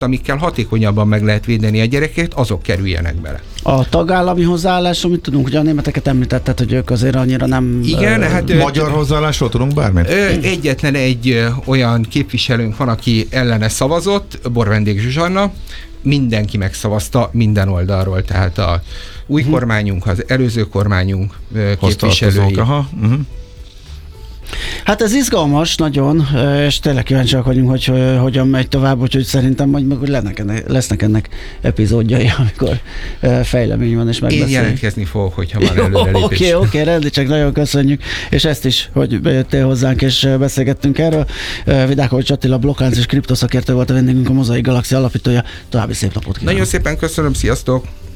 amikkel hatékonyabban meg lehet védeni a gyerekeket, azok kerüljenek bele. A tagállami hozzáállásról mit tudunk? Ugye a németeket említetted, hogy ők azért annyira nem... Igen, hát... Magyar hozzáállásról tudunk bármit? Egyetlen egy olyan képviselőnk van, aki ellene szavazott, Borvendék Zsuzsanna, mindenki megszavazta minden oldalról, tehát a új kormányunk, az előző kormányunk képviselői. Hát ez izgalmas nagyon, és tényleg kíváncsiak vagyunk, hogy hogyan megy tovább, úgyhogy szerintem majd meg lesznek ennek epizódjai, amikor fejlemény van, és megbeszéljük. Én jelentkezni fogok, hogyha van előrelépés. Oké, rendi, csak nagyon köszönjük, és ezt is, hogy bejöttél hozzánk, és beszélgettünk erről. Vidákovics Attila blokklánc és kriptoszakértő volt a vendégünk, a Mozaik Galaxia alapítója. További szép napot kívánok! Nagyon szépen köszönöm, sziasztok!